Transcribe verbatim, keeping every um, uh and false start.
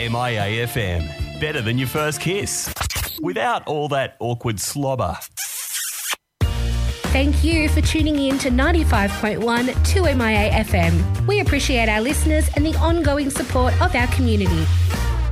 M I A F M. Better than your first kiss. Without all that awkward slobber. Thank you for tuning in to ninety-five point one two M I A F M. We appreciate our listeners and the ongoing support of our community.